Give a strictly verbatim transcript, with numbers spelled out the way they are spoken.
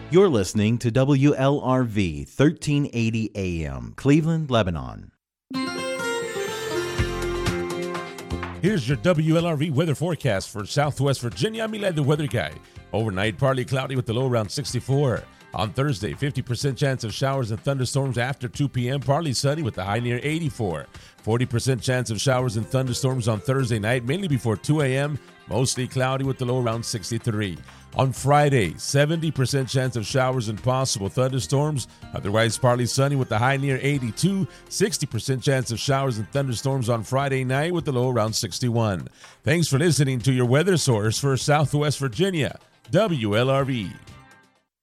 You're listening to W L R V thirteen eighty A M, Cleveland, Lebanon. Here's your W L R V weather forecast for Southwest Virginia. I'm Eli, the weather guy. Overnight, partly cloudy with the low around sixty-four. On Thursday, fifty percent chance of showers and thunderstorms after two p.m., partly sunny with the high near eighty-four. forty percent chance of showers and thunderstorms on Thursday night, mainly before two a.m., mostly cloudy with the low around sixty-three. On Friday, seventy percent chance of showers and possible thunderstorms, otherwise partly sunny with the high near eighty-two. sixty percent chance of showers and thunderstorms on Friday night with the low around sixty-one. Thanks for listening to your weather source for Southwest Virginia, W L R V.